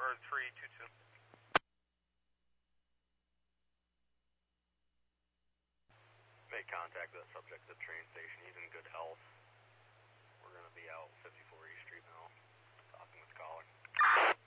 for 322. Make contact with that subject at the train station. He's in good health.